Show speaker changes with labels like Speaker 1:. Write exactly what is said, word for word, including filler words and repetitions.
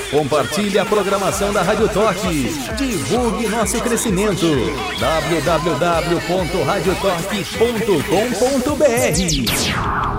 Speaker 1: Compartilhe a programação da Rádio Torque. Divulgue nosso crescimento. w w w ponto rádio torque ponto com ponto b r